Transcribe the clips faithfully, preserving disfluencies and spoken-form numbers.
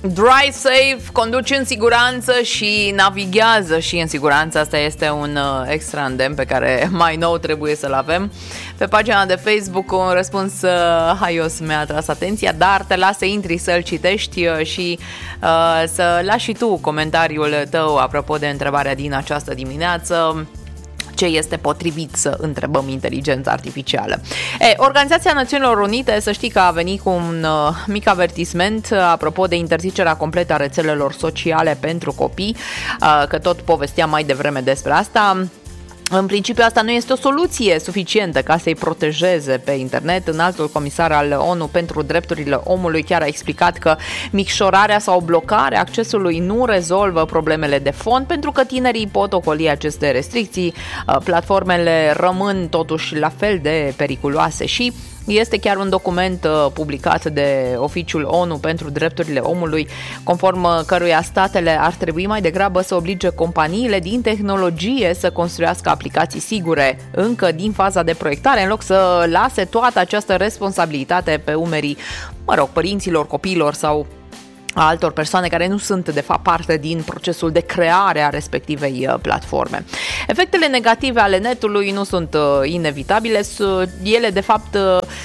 Drive safe, conduci în siguranță și navighează și în siguranță. Asta este un uh, extra îndemn pe care mai nou trebuie să-l avem. Pe pagina de Facebook un răspuns uh, haios mi-a atras atenția, dar te las să intri să-l citești uh, și uh, să lași și tu comentariul tău apropo de întrebarea din această dimineață. Ce este potrivit să întrebăm inteligența artificială? E, Organizația Națiunilor Unite, să știi că a venit cu un uh, mic avertisment uh, apropo de interzicerea completă a rețelelor sociale pentru copii, uh, că tot povesteam mai devreme despre asta. În principiu asta nu este o soluție suficientă ca să-i protejeze pe internet. Înaltul comisar al O N U pentru drepturile omului chiar a explicat că micșorarea sau blocarea accesului nu rezolvă problemele de fond, pentru că tinerii pot ocoli aceste restricții. Platformele rămân totuși la fel de periculoase și este chiar un document uh, publicat de Oficiul O N U pentru drepturile omului, conform căruia statele ar trebui mai degrabă să oblige companiile din tehnologie să construiască aplicații sigure încă din faza de proiectare, în loc să lase toată această responsabilitate pe umerii, mă rog, părinților, copiilor sau a altor persoane care nu sunt de fapt parte din procesul de creare a respectivei platforme. Efectele negative ale netului nu sunt inevitabile, ele de fapt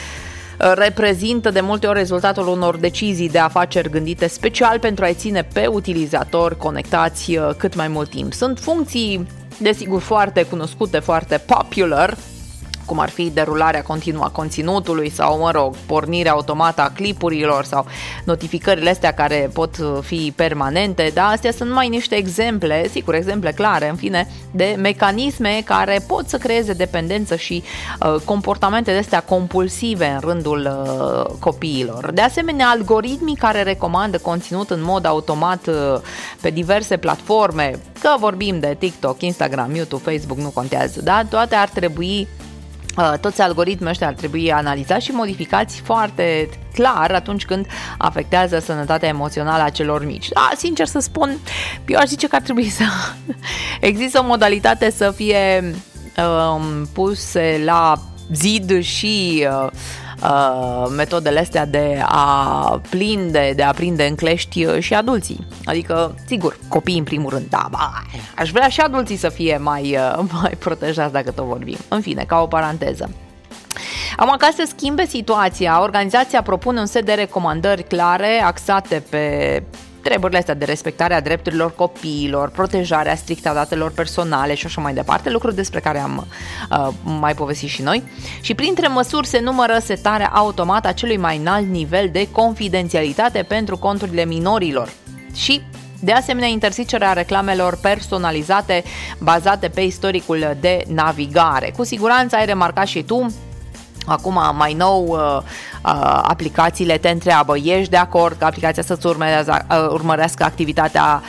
reprezintă de multe ori rezultatul unor decizii de afaceri gândite special pentru a-i ține pe utilizatori conectați cât mai mult timp. Sunt funcții, desigur, foarte cunoscute, foarte popular, cum ar fi derularea continuă a conținutului sau, mă rog, pornirea automată a clipurilor sau notificările astea care pot fi permanente, dar astea sunt mai niște exemple, sigur, exemple clare, în fine, de mecanisme care pot să creeze dependență și uh, comportamente de astea compulsive în rândul uh, copiilor. De asemenea, algoritmii care recomandă conținut în mod automat uh, pe diverse platforme, că vorbim de TikTok, Instagram, YouTube, Facebook, nu contează, da? Toate ar trebui Toți algoritmii ăștia ar trebui analizați și modificați foarte clar atunci când afectează sănătatea emoțională a celor mici. Da, sincer să spun, eu aș zice că ar trebui să există o modalitate să fie um, puse la zid și uh, uh, metodele astea de a prinde, de a prinde în clești și adulții. Adică, sigur, copiii în primul rând, da, ba, aș vrea și adulții să fie mai, uh, mai protejați dacă tot vorbim. În fine, ca o paranteză. Acum, ca să schimbe situația, organizația propune un set de recomandări clare, axate pe treburile astea de respectare a drepturilor copiilor, protejarea strictă a datelor personale și așa mai departe, lucruri despre care am uh, mai povestit și noi. Și printre măsuri se numără setarea automată a celui mai înalt nivel de confidențialitate pentru conturile minorilor și, de asemenea, interzicerea reclamelor personalizate bazate pe istoricul de navigare. Cu siguranță ai remarcat și tu. Acum, mai nou, uh, uh, aplicațiile te întreabă, ești de acord că aplicația să-ți urmărească, uh, urmărească activitatea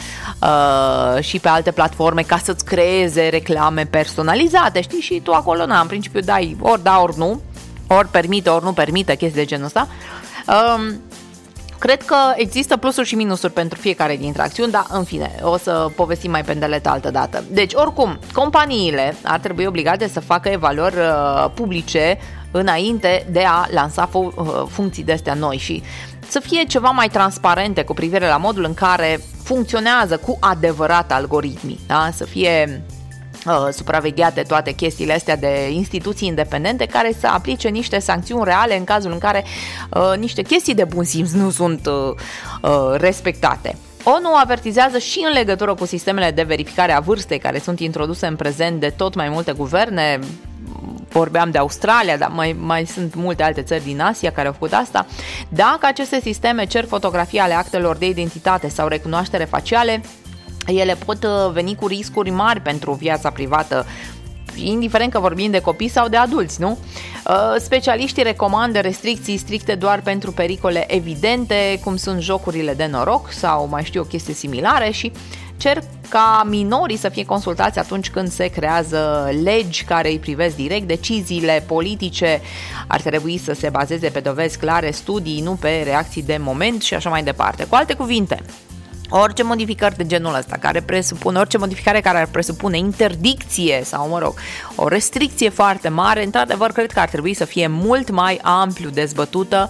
uh, și pe alte platforme ca să-ți creeze reclame personalizate, știi? Și tu acolo, na, în principiu dai ori da, ori nu, ori permite, ori nu permite, chestii de genul ăsta. Uh, Cred că există plusuri și minusuri pentru fiecare dintre acțiuni, dar în fine, o să povestim mai pendelete altă dată. Deci, oricum, companiile ar trebui obligate să facă evaluări uh, publice înainte de a lansa fu- uh, funcții de astea noi și să fie ceva mai transparente cu privire la modul în care funcționează cu adevărat algoritmii, da? Să fie uh, supravegheate toate chestiile astea de instituții independente care să aplice niște sancțiuni reale în cazul în care uh, niște chestii de bun simț nu sunt uh, uh, respectate. O N U avertizează și în legătură cu sistemele de verificare a vârstei care sunt introduse în prezent de tot mai multe guverne. Vorbeam de Australia, dar mai, mai sunt multe alte țări din Asia care au făcut asta. Dacă aceste sisteme cer fotografii ale actelor de identitate sau recunoaștere faciale, ele pot veni cu riscuri mari pentru viața privată, indiferent că vorbim de copii sau de adulți, nu? Specialiștii recomandă restricții stricte doar pentru pericole evidente, cum sunt jocurile de noroc sau mai știu o chestie similare și cer ca minorii să fie consultați atunci când se creează legi care îi privesc direct. Deciziile politice ar trebui să se bazeze pe dovezi clare, studii, nu pe reacții de moment și așa mai departe. Cu alte cuvinte, Orice modificări de genul ăsta, care presupune, orice modificare care ar presupune interdicție sau, mă rog, o restricție foarte mare, într-adevăr, cred că ar trebui să fie mult mai amplu dezbătută,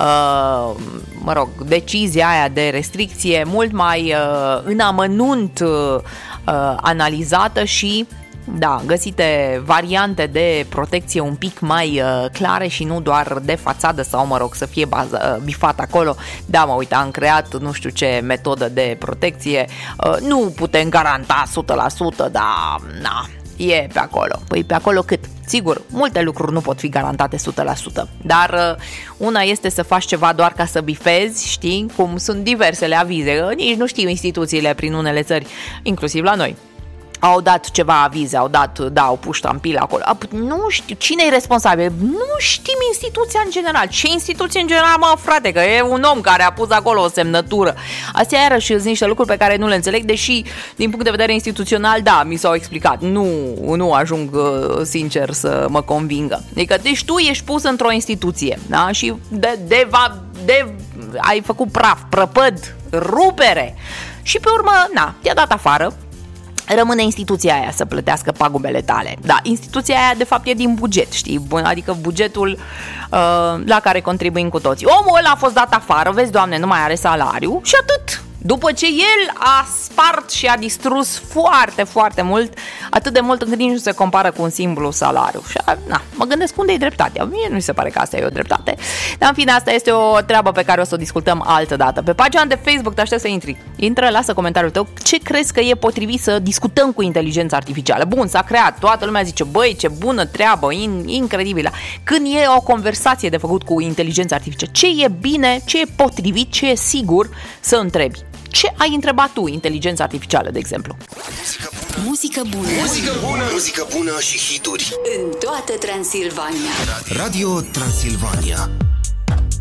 uh, mă rog, decizia aia de restricție, mult mai uh, în amănunt uh, analizată și da, găsite variante de protecție un pic mai uh, clare și nu doar de fațadă sau, mă rog, să fie baza, uh, bifat acolo. Da, mă, uite, am creat nu știu ce metodă de protecție, uh, nu putem garanta o sută la sută, dar na, e pe acolo. Păi pe acolo cât? Sigur, multe lucruri nu pot fi garantate o sută la sută, dar uh, una este să faci ceva doar ca să bifezi, știi, cum sunt diversele avize, nici nu știu instituțiile prin unele țări, inclusiv la noi. Au dat ceva avize, au dat, da, au pus ștampila acolo. Nu știu, cine e responsabil? Nu știm instituția în general. Ce instituție în general, mă, frate? Că e un om care a pus acolo o semnătură. Astea iarăși sunt niște lucruri pe care nu le înțeleg, deși, din punct de vedere instituțional, da, mi s-au explicat. Nu, nu ajung, sincer, să mă convingă. Adică, deci tu ești pus într-o instituție, da? Și de, de, va, de ai făcut praf, prăpăd, rupere. Și pe urmă, na, te-a dat afară. Rămâne instituția aia să plătească pagubele tale. Da, instituția aia de fapt e din buget, știi? Adică bugetul uh, la care contribuim cu toții. Omul ăla a fost dat afară, vezi, Doamne, nu mai are salariu și atât. După ce el a spart și a distrus foarte, foarte mult, atât de mult încât nici nu se compară cu un simplu salariu. Și, na, mă gândesc unde e dreptatea. Mie nu mi se pare că asta e o dreptate. Dar, în fine, asta este o treabă pe care o să o discutăm altă dată. Pe pagina de Facebook te aștept să intri. Intră, lasă comentariul tău. Ce crezi că e potrivit să discutăm cu inteligența artificială? Bun, s-a creat. Toată lumea zice, băi, ce bună treabă, in, incredibilă. Când e o conversație de făcut cu inteligența artificială, ce e bine, ce e potrivit, ce e sigur să întrebi? Ce ai întrebat tu, inteligența artificială, de exemplu? Muzică bună. Muzică bună. Muzică bună și hituri. În toată Transilvania. Radio Transilvania.